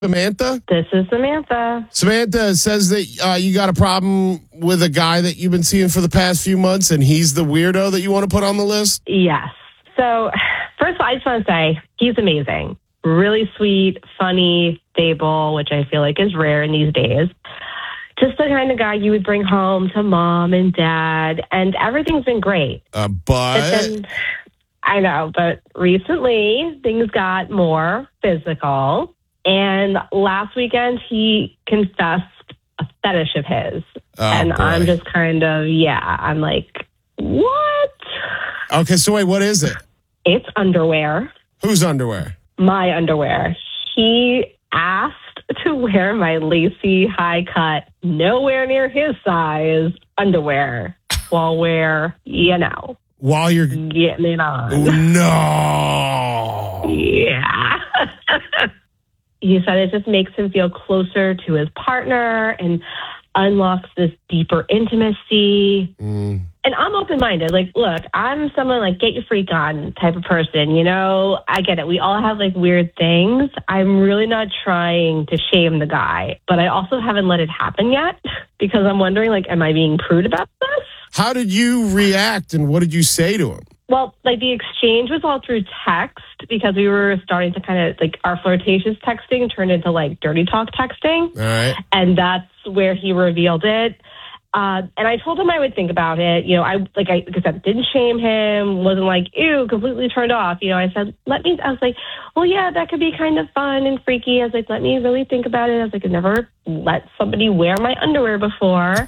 Samantha? This is Samantha. Samantha says that you got a problem with a guy that you've been seeing for the past few months, and he's the weirdo that you want to put on the list? Yes. So, first of all, I just want to say he's amazing. Really sweet, funny, stable, which I feel like is rare in these days. Just the kind of guy you would bring home to mom and dad, and everything's been great. But then, I know, but recently things got more physical. And last weekend, he confessed a fetish of his. And boy. I'm just kind of, I'm like, what? Okay, so wait, what is it? It's underwear. Whose underwear? My underwear. He asked to wear my lacy, high-cut, nowhere near his size underwear while we're, While you're getting it on. No. Yeah. He said it just makes him feel closer to his partner and unlocks this deeper intimacy. And I'm open-minded. Like, look, I'm someone like get your freak on type of person. I get it. We all have like weird things. I'm really not trying to shame the guy, but I also haven't let it happen yet because I'm wondering, like, am I being prude about this? How did you react and what did you say to him? Well, like the exchange was all through text because we were starting to kind of like our flirtatious texting turned into like dirty talk texting. All right. And that's where he revealed it. And I told him I would think about it. I said, didn't shame him, wasn't like, ew, completely turned off. I said, I was like, well, yeah, that could be kind of fun and freaky. I was like, let me really think about it. I was like, I've never let somebody wear my underwear before.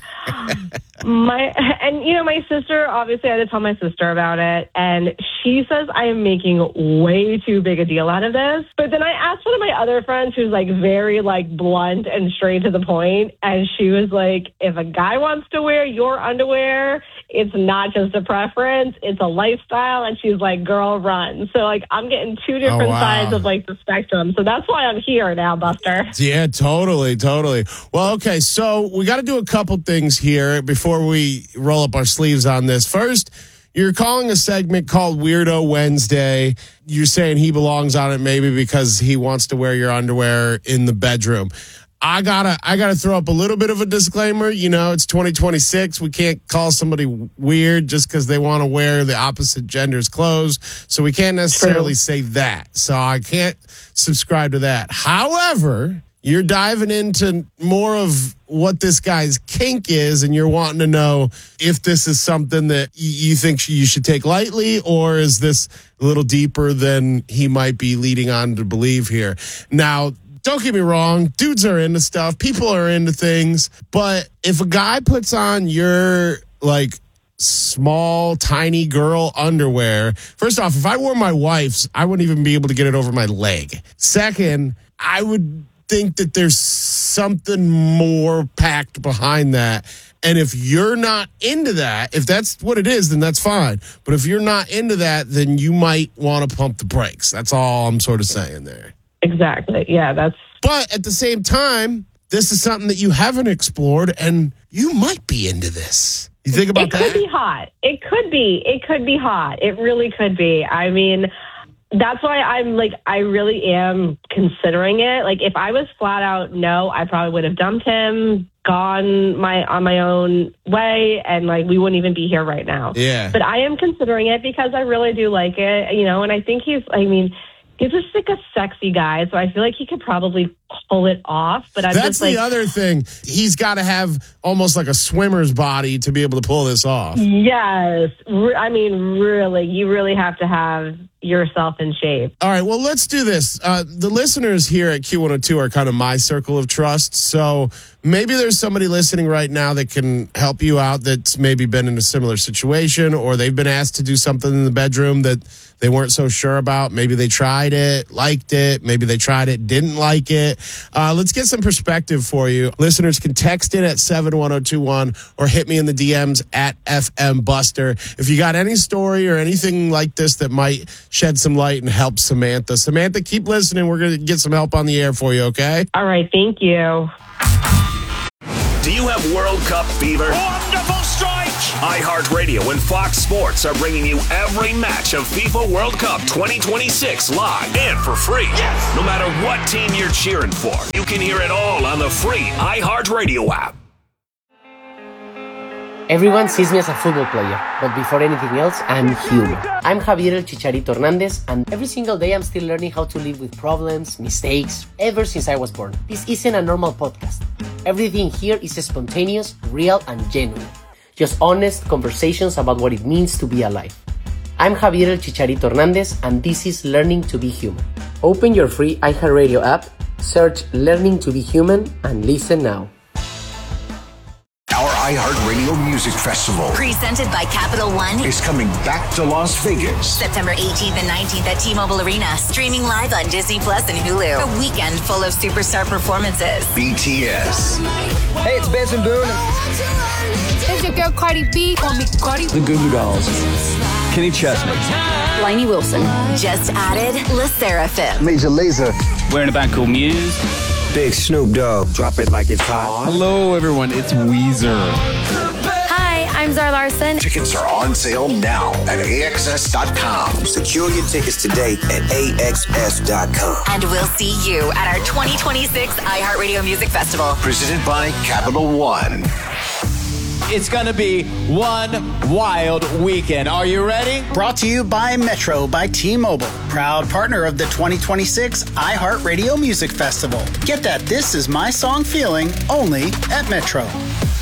My sister, obviously I had to tell my sister about it. And she says I am making way too big a deal out of this. But then I asked one of my other friends who's like very like blunt and straight to the point. And she was like, if a guy wants to wear your underwear, it's not just a preference, it's a lifestyle. And she's like, girl, run. So like I'm getting two different sides of like the spectrum. So that's why I'm here now, Buster. Yeah, totally. Well, okay, so we got to do a couple things here before we roll up our sleeves on this. First, you're calling a segment called Weirdo Wednesday. You're saying he belongs on it maybe because he wants to wear your underwear in the bedroom. I gotta throw up a little bit of a disclaimer. It's 2026. We can't call somebody weird just because they want to wear the opposite gender's clothes. So we can't necessarily say that. So I can't subscribe to that. However, you're diving into more of what this guy's kink is, and you're wanting to know if this is something that you think you should take lightly, or is this a little deeper than he might be leading on to believe here. Now, don't get me wrong, dudes are into stuff, people are into things, but if a guy puts on your, like, small, tiny girl underwear, first off, if I wore my wife's, I wouldn't even be able to get it over my leg. Second, I would think that there's something more packed behind that. And if you're not into that, if that's what it is, then that's fine. But if you're not into that, then you might want to pump the brakes. That's all I'm sort of saying there. Exactly. Yeah, But at the same time, this is something that you haven't explored, and you might be into this. You think about that? It could be hot. It could be hot. It really could be. I mean, that's why I'm like, I really am considering it. Like, if I was flat out no, I probably would have dumped him, gone on my own way, and like we wouldn't even be here right now. Yeah. But I am considering it because I really do like it, and I think he's just like a sexy guy, so I feel like he could probably pull it off. But that's the other thing. He's got to have almost like a swimmer's body to be able to pull this off. Yes. I mean, really, you really have to have yourself in shape. All right, well, let's do this. The listeners here at Q102 are kind of my circle of trust, so maybe there's somebody listening right now that can help you out that's maybe been in a similar situation, or they've been asked to do something in the bedroom that they weren't so sure about. Maybe they tried it, liked it. Maybe they tried it, didn't like it. Let's get some perspective for you. Listeners can text in at 71021 or hit me in the DMs at FM Buster. If you got any story or anything like this that might shed some light and help Samantha. Samantha, keep listening. We're going to get some help on the air for you, okay? All right, thank you. Do you have World Cup fever? Wonderful strike! iHeartRadio and Fox Sports are bringing you every match of FIFA World Cup 2026 live and for free. Yes! No matter what team you're cheering for, you can hear it all on the free iHeartRadio app. Everyone sees me as a football player, but before anything else, I'm human. I'm Javier El Chicharito Hernandez, and every single day I'm still learning how to live with problems, mistakes, ever since I was born. This isn't a normal podcast. Everything here is spontaneous, real, and genuine. Just honest conversations about what it means to be alive. I'm Javier El Chicharito Hernandez, and this is Learning to be Human. Open your free iHeartRadio app, search Learning to be Human, and listen now. Our iHeartRadio Music Festival, presented by Capital One, is coming back to Las Vegas. September 18th and 19th at T-Mobile Arena, streaming live on Disney Plus and Hulu. A weekend full of superstar performances. BTS. Hey, it's Benson Boone. It's your girl Cardi B. Call me Cardi. The Goo Goo Dolls. Kenny Chesney. Lainey Wilson. Just added La Seraphim. Major Lazer. We're in a band called Muse. Big Snoop Dogg. Drop it like it's hot. Hello, everyone. It's Weezer. Hi, I'm Zara Larson. Tickets are on sale now at AXS.com. Secure your tickets today at AXS.com. And we'll see you at our 2026 iHeartRadio Music Festival. Presented by Capital One. It's going to be one wild weekend. Are you ready? Brought to you by Metro by T-Mobile, proud partner of the 2026 iHeartRadio Music Festival. Get that This Is My Song feeling only at Metro.